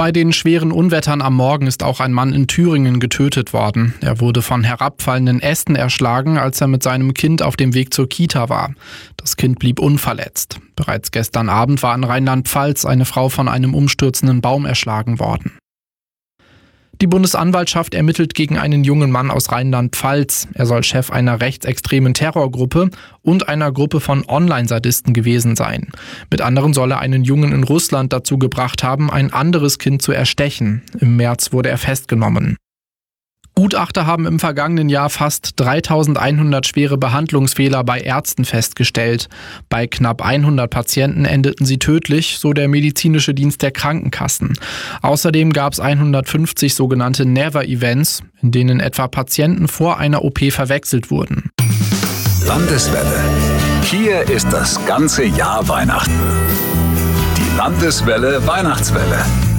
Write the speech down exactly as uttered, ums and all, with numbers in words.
Bei den schweren Unwettern am Morgen ist auch ein Mann in Thüringen getötet worden. Er wurde von herabfallenden Ästen erschlagen, als er mit seinem Kind auf dem Weg zur Kita war. Das Kind blieb unverletzt. Bereits gestern Abend war in Rheinland-Pfalz eine Frau von einem umstürzenden Baum erschlagen worden. Die Bundesanwaltschaft ermittelt gegen einen jungen Mann aus Rheinland-Pfalz. Er soll Chef einer rechtsextremen Terrorgruppe und einer Gruppe von Online-Sadisten gewesen sein. Mit anderen soll er einen Jungen in Russland dazu gebracht haben, ein anderes Kind zu erstechen. Im März wurde er festgenommen. Gutachter haben im vergangenen Jahr fast dreitausendeinhundert schwere Behandlungsfehler bei Ärzten festgestellt. Bei knapp hundert Patienten endeten sie tödlich, so der medizinische Dienst der Krankenkassen. Außerdem gab es hundertfünfzig sogenannte Never-Events, in denen etwa Patienten vor einer O P verwechselt wurden. Landeswelle. Hier ist das ganze Jahr Weihnachten. Die Landeswelle Weihnachtswelle.